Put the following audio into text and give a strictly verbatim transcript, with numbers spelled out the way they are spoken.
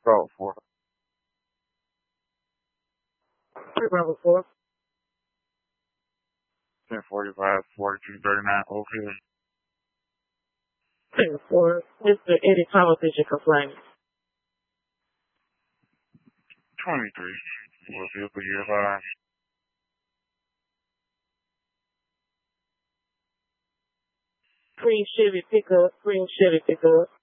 Salt for Three Bravo four. ten forty-five, forty-two thirty-nine. Okay. ten four. Mister Eddie Thomas is your complaint. twenty-three. Will be for year five. Green Chevy pickup. Green Chevy pickup.